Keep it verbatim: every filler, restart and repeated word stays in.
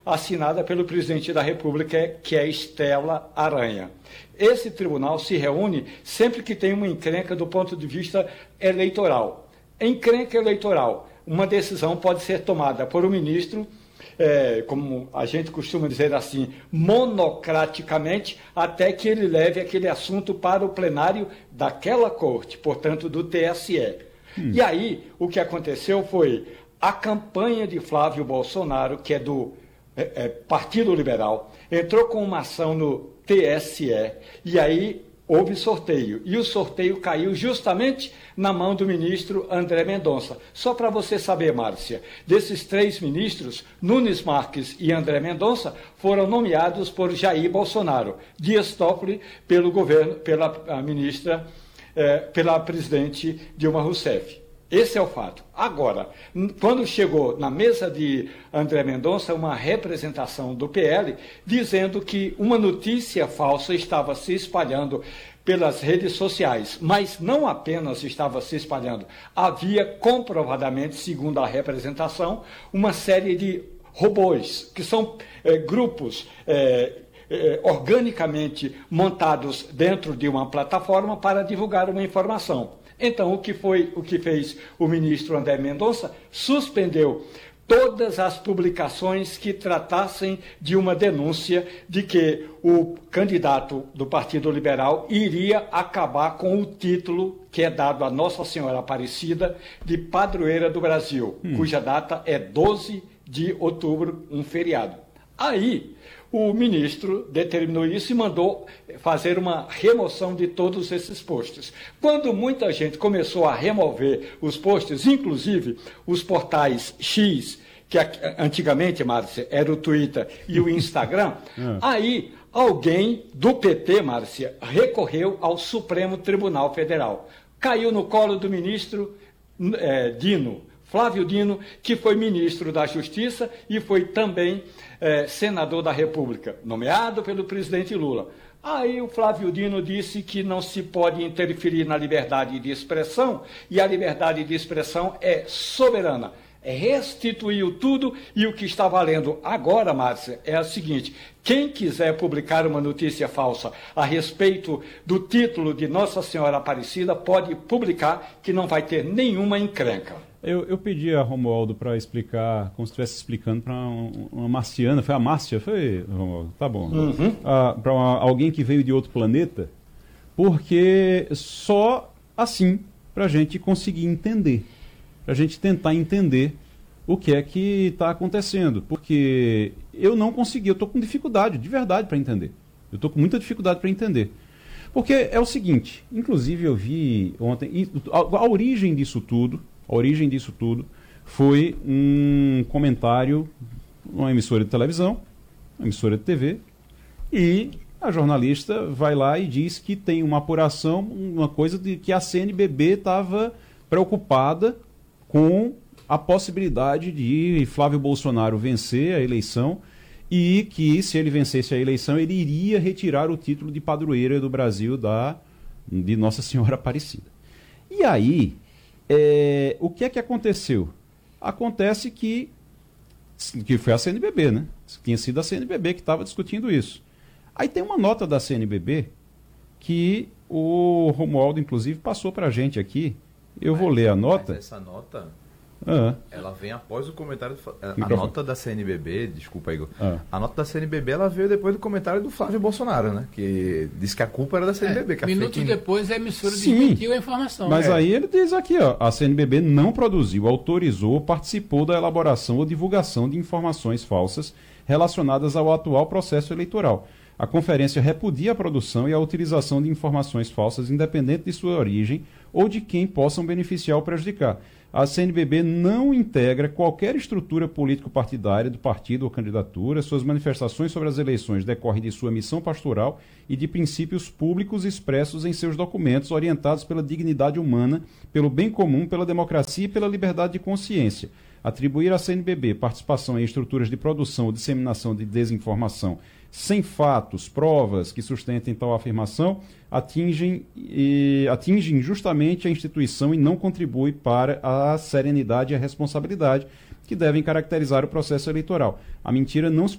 assinada pelo presidente da República, que é Estela Aranha. Esse tribunal se reúne sempre que tem uma encrenca do ponto de vista eleitoral. Encrenca eleitoral, uma decisão pode ser tomada por um ministro, é, como a gente costuma dizer assim, monocraticamente, até que ele leve aquele assunto para o plenário daquela corte, portanto, do T S E. Hum. E aí, o que aconteceu foi a campanha de Flávio Bolsonaro, que é do é, é, Partido Liberal, entrou com uma ação no T S E, e aí houve sorteio, e o sorteio caiu justamente na mão do ministro André Mendonça. Só para você saber, Márcia, desses três ministros, Nunes Marques e André Mendonça foram nomeados por Jair Bolsonaro, Dias Toffoli pelo governo, pela a ministra, eh, pela presidente Dilma Rousseff. Esse é o fato. Agora, quando chegou na mesa de André Mendonça uma representação do P L dizendo que uma notícia falsa estava se espalhando pelas redes sociais, mas não apenas estava se espalhando, havia comprovadamente, segundo a representação, uma série de robôs, que são é, grupos é, é, organicamente montados dentro de uma plataforma para divulgar uma informação. Então, o que foi, o que fez o ministro André Mendonça? Suspendeu todas as publicações que tratassem de uma denúncia de que o candidato do Partido Liberal iria acabar com o título que é dado a Nossa Senhora Aparecida de Padroeira do Brasil, hum. cuja data é doze de outubro, um feriado. Aí, o ministro determinou isso e mandou fazer uma remoção de todos esses posts. Quando muita gente começou a remover os posts, inclusive os portais X, que antigamente, Márcia, era o Twitter e o Instagram, é. aí alguém do P T, Márcia, recorreu ao Supremo Tribunal Federal. Caiu no colo do ministro é, Dino, Flávio Dino, que foi ministro da Justiça e foi também eh, senador da República, nomeado pelo presidente Lula. Aí o Flávio Dino disse que não se pode interferir na liberdade de expressão e a liberdade de expressão é soberana. Restituiu tudo e o que está valendo agora, Márcia, é o seguinte: quem quiser publicar uma notícia falsa a respeito do título de Nossa Senhora Aparecida pode publicar, que não vai ter nenhuma encrenca. Eu, eu pedi a Romualdo para explicar, como se estivesse explicando para um, uma marciana, foi a Márcia? Foi, Romualdo? Tá bom. Uhum. Ah, para alguém que veio de outro planeta, porque só assim para a gente conseguir entender, para a gente tentar entender o que é que está acontecendo, porque eu não consegui, eu estou com dificuldade, de verdade, para entender. Eu estou com muita dificuldade para entender. Porque é o seguinte, inclusive eu vi ontem, e a, a origem disso tudo, A origem disso tudo foi um comentário numa emissora de televisão, uma emissora de T V, e a jornalista vai lá e diz que tem uma apuração, uma coisa de que a C N B B estava preocupada com a possibilidade de Flávio Bolsonaro vencer a eleição e que, se ele vencesse a eleição, ele iria retirar o título de padroeira do Brasil da, de Nossa Senhora Aparecida. E aí... É, o que é que aconteceu? Acontece que, que foi a C N B B, né? Tinha sido a C N B B que estava discutindo isso. Aí tem uma nota da C N B B que o Romualdo, inclusive, passou para a gente aqui. Eu mas, vou ler a nota. Mas essa nota, ah. ela vem após o comentário... Do, a, a nota da C N B B, desculpa, Igor. Ah. A nota da C N B B, ela veio depois do comentário do Flávio Bolsonaro, né? Que disse que a culpa era da C N B B. É, que a minutos fake... depois a emissora Sim, desmentiu a informação. Mas é. aí ele diz aqui, ó, a C N B B não produziu, autorizou, participou da elaboração ou divulgação de informações falsas relacionadas ao atual processo eleitoral. A conferência repudia a produção e a utilização de informações falsas, independente de sua origem ou de quem possam beneficiar ou prejudicar. A C N B B não integra qualquer estrutura político-partidária do partido ou candidatura. Suas manifestações sobre as eleições decorrem de sua missão pastoral e de princípios públicos expressos em seus documentos, orientados pela dignidade humana, pelo bem comum, pela democracia e pela liberdade de consciência. Atribuir à C N B B participação em estruturas de produção ou disseminação de desinformação sem fatos, provas que sustentem tal afirmação, atingem, e, atingem injustamente a instituição e não contribui para a serenidade e a responsabilidade que devem caracterizar o processo eleitoral. A mentira não se